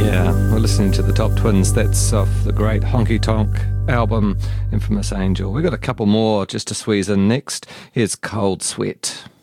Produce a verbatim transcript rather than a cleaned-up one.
Yeah, we're listening to the Top Twins. That's off the great Honky Tonk album, Infamous Angel. We've got a couple more just to squeeze in next. Here's Cold Sweat.